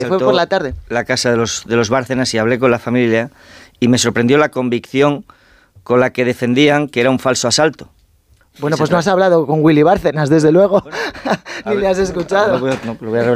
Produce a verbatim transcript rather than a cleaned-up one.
Fue por la tarde. La casa de los, de los Bárcenas y hablé con la familia y me sorprendió la convicción con la que defendían que era un falso asalto. Bueno, pues no has hablado con Willy Bárcenas, desde luego, bueno, ni ver, le has escuchado. No, no, no, lo voy a